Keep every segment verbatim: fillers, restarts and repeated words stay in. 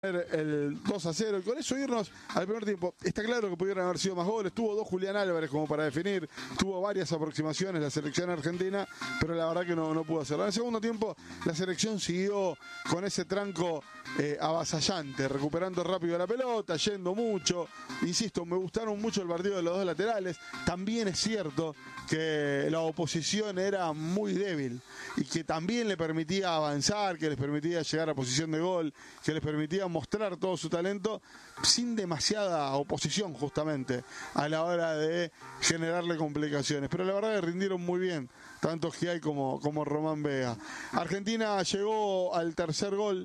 El dos a cero y con eso irnos al primer tiempo. Está claro que pudieron haber sido más goles. Tuvo dos Julián Álvarez como para definir, tuvo varias aproximaciones la selección argentina, pero la verdad que no, no pudo hacerlo. En el segundo tiempo la selección siguió con ese tranco eh, avasallante, recuperando rápido la pelota, yendo mucho. Insisto, me gustaron mucho el partido de los dos laterales. También es cierto que la oposición era muy débil y que también le permitía avanzar, que les permitía llegar a posición de gol, que les permitía mostrar todo su talento sin demasiada oposición justamente a la hora de generarle complicaciones, pero la verdad que rindieron muy bien tanto Giai como, como Román Vega. Argentina llegó al tercer gol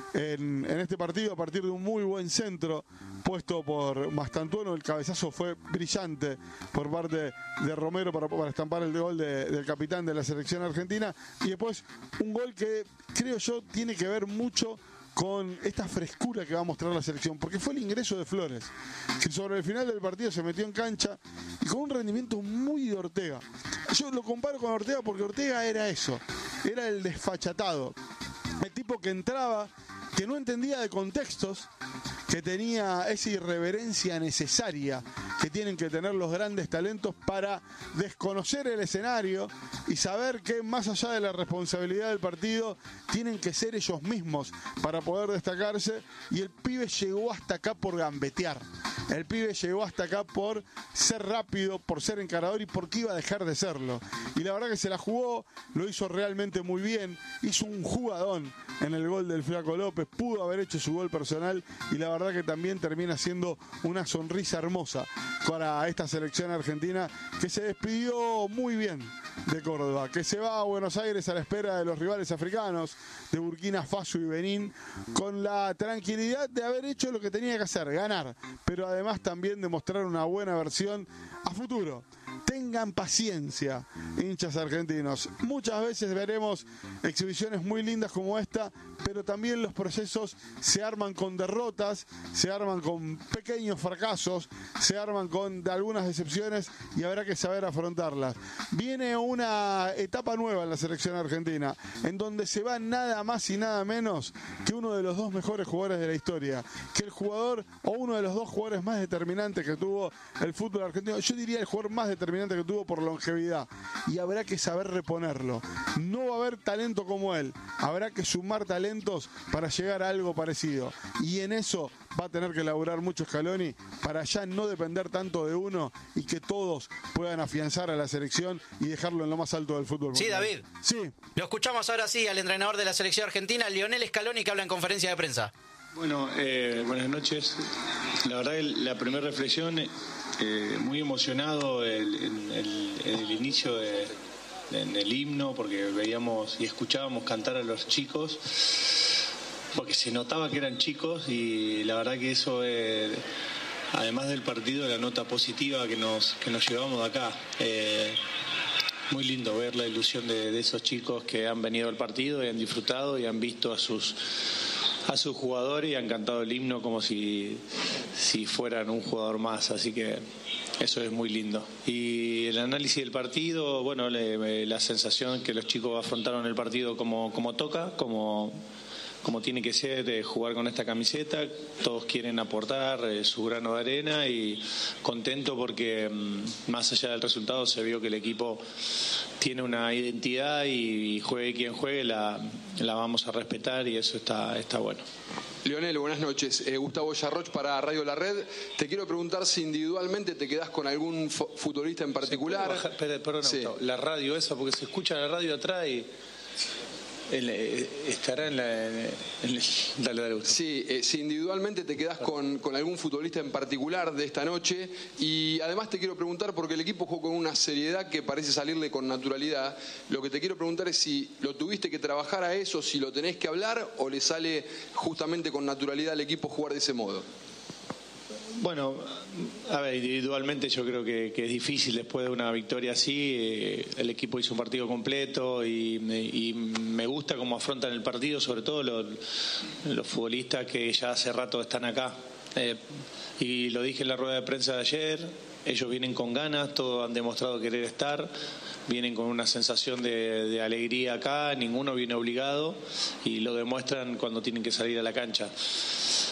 en, en este partido a partir de un muy buen centro puesto por Mastantuono. El cabezazo fue brillante por parte de Romero para, para estampar el gol de, del capitán de la selección argentina, y después un gol que creo yo tiene que ver mucho con esta frescura que va a mostrar la selección, porque fue el ingreso de Flores, que sobre el final del partido se metió en cancha y con un rendimiento muy de Ortega. Yo lo comparo con Ortega porque Ortega era eso, era el desfachatado, el tipo que entraba, que no entendía de contextos, que tenía esa irreverencia necesaria que tienen que tener los grandes talentos para desconocer el escenario y saber que más allá de la responsabilidad del partido tienen que ser ellos mismos para poder destacarse, y el pibe llegó hasta acá por gambetear. El pibe llegó hasta acá por ser rápido, por ser encarador y porque iba a dejar de serlo. Y la verdad que se la jugó, lo hizo realmente muy bien, hizo un jugadón en el gol del Flaco López, pudo haber hecho su gol personal y la verdad que también termina siendo una sonrisa hermosa para esta selección argentina que se despidió muy bien de Córdoba, que se va a Buenos Aires a la espera de los rivales africanos de Burkina Faso y Benín, con la tranquilidad de haber hecho lo que tenía que hacer, ganar, pero además también de mostrar una buena versión a futuro. Tengan paciencia, hinchas argentinos. Muchas veces veremos exhibiciones muy lindas como esta, pero también los procesos se arman con derrotas, se arman con pequeños fracasos, se arman con algunas decepciones y habrá que saber afrontarlas. Viene una etapa nueva en la selección argentina, en donde se va nada más y nada menos que uno de los dos mejores jugadores de la historia, que el jugador o uno de los dos jugadores más determinantes que tuvo el fútbol argentino. Yo diría el jugador más determinante que tuvo por longevidad, y habrá que saber reponerlo. No va a haber talento como él, habrá que sumar talentos para llegar a algo parecido, y en eso va a tener que laburar mucho Scaloni para ya no depender tanto de uno y que todos puedan afianzar a la selección y dejarlo en lo más alto del fútbol. Sí, David. Sí. Lo escuchamos ahora sí al entrenador de la selección argentina, Lionel Scaloni, que habla en conferencia de prensa. Bueno, eh, buenas noches. La verdad, la primera reflexión, eh, muy emocionado el, el, el, el inicio de, de, en el himno, porque veíamos y escuchábamos cantar a los chicos, porque se notaba que eran chicos, y la verdad que eso, eh, además del partido, la nota positiva que nos, que nos llevamos de acá. Eh, muy lindo ver la ilusión de, de esos chicos que han venido al partido y han disfrutado y han visto a sus a sus jugadores y han cantado el himno como si, si fueran un jugador más, así que eso es muy lindo. Y el análisis del partido, bueno, le, la sensación que los chicos afrontaron el partido como, como toca, como, como tiene que ser, eh, jugar con esta camiseta. Todos quieren aportar eh, su grano de arena, y contento porque mm, más allá del resultado se vio que el equipo tiene una identidad, y, y juegue quien juegue la, la vamos a respetar, y eso está, está bueno. Lionel, buenas noches. Eh, Gustavo Yarroch para Radio La Red. Te quiero preguntar si individualmente te quedás con algún futbolista en particular. Bajar, perdón, perdón, sí. Gustavo, la radio esa, porque se escucha la radio atrás y... El, estará en la... En el, dale, dale, Gustavo. Sí, eh, si individualmente te quedás con, con algún futbolista en particular de esta noche. Y además te quiero preguntar, porque el equipo jugó con una seriedad que parece salirle con naturalidad, lo que te quiero preguntar es si lo tuviste que trabajar a eso, si lo tenés que hablar, o le sale justamente con naturalidad al equipo jugar de ese modo. Bueno, a ver, individualmente yo creo que, que es difícil después de una victoria así. Eh, el equipo hizo un partido completo y, y me gusta cómo afrontan el partido, sobre todo los, los futbolistas que ya hace rato están acá. Eh, y lo dije en la rueda de prensa de ayer, ellos vienen con ganas, todos han demostrado querer estar, vienen con una sensación de, de alegría acá, ninguno viene obligado y lo demuestran cuando tienen que salir a la cancha.